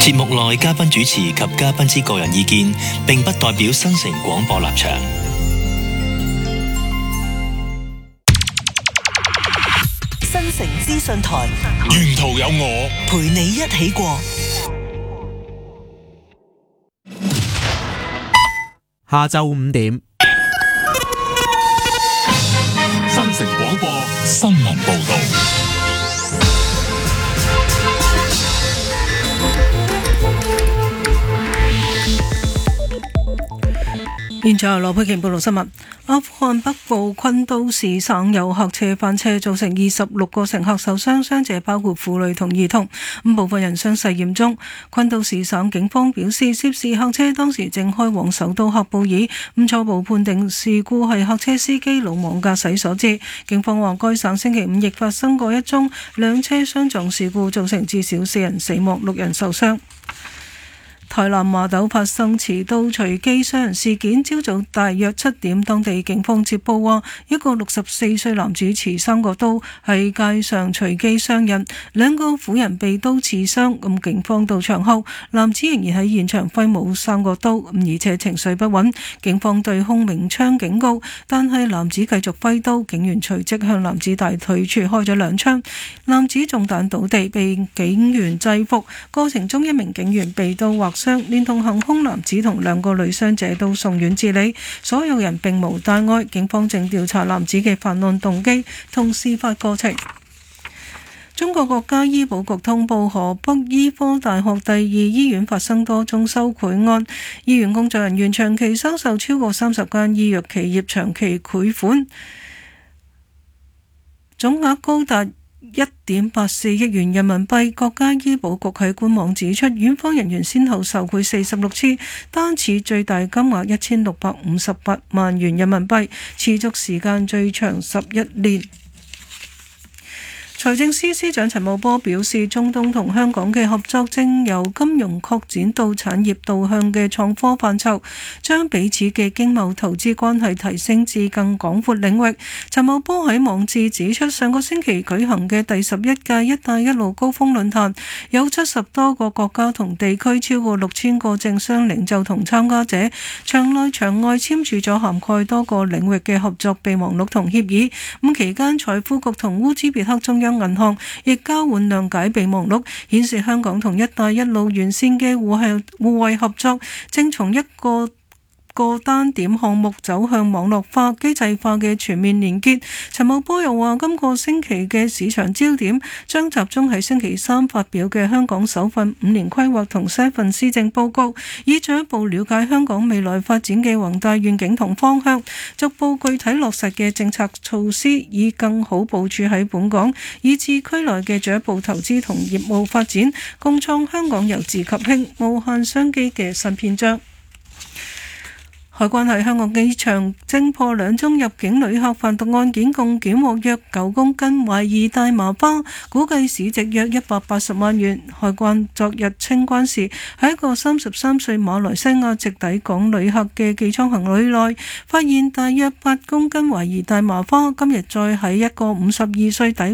節目內嘉賓主持及嘉賓之個人意見，並不代表新城廣播立場。 新城資訊台， 沿途有我陪你一起過。 下晝5點， 新城廣播新聞報道。 現在羅佩瓊報道新聞。阿富汗北部昆都士省有客車翻車，造成26個乘客受傷，傷者包括婦女同兒童，部分人傷勢嚴重。昆都士省警方表示，涉事客車當時正開往首都喀布爾，初步判定事故係客車司機魯莽駕駛所致。警方話，該省星期5亦發生過一宗兩車相撞事故，造成至少4人死亡，6人受傷。台南麻豆發生持刀隨機傷人事件，朝早大約7點，當地警方接報話，一個64歲男子持3個刀喺街上隨機傷人，2個婦人被刀刺傷。警方到場後，男子仍然喺現場揮舞3個刀，而且情緒不穩。警方對空鳴槍警告，但係男子繼續揮刀，警員隨即向男子大腿處開咗2槍，男子中彈倒地，被警員制服。過程中，一名警員被刀劃傷，連同行兇男子同2個女傷者都送院治理，所有人並無大礙。警方正調查男子嘅犯案動機同事發過程。中國國家醫保局通報，河北醫科大學第2醫院發生多宗收賄案，醫院工作人員長期收受超過30間醫藥企業長期賄款，總額高達1.84億元人民幣。國家醫保局喺官網指出，院方人員先後受賄46次，單次最大金額1658萬元人民幣，持續時間最長11年。財政司司長陳茂波表示，中東同香港嘅合作正由金融擴展到產業導向嘅創科範疇，將彼此嘅經貿投資關係提升至更廣闊領域。陳茂波喺網誌指出，上個星期舉行嘅第11屆一帶一路高峰論壇，有70多個國家同地區，超過6000個政商領袖同參加者，場內場外簽署咗涵蓋多個領域嘅合作備忘錄同協議。期間，財富局同烏茲別克中央銀行亦交換諒解備忘錄，顯示香港同一帶一路沿線嘅互惠合作正從一個單點項目走向網絡化、機制化嘅全面連結。陳茂波又話，今個星期嘅市場焦點將集中喺星期3發表嘅香港首份5年規劃同7份施政報告，以進一步了解香港未來發展嘅宏大願景同方向，逐步具體落實嘅政策措施，以更好部署喺本港以至區內嘅進一步投資同業務發展，共創香港由治及興無限商機嘅新篇章。海關喺香港機場偵破2宗入境旅客販毒案件，共檢獲約9公斤懷疑大麻花，估計市值約180萬元。海關昨日清關時，喺一個33歲馬來西亞籍抵港旅客嘅寄艙行李內，發現大約8公斤懷疑大麻花。今日再喺一個52歲抵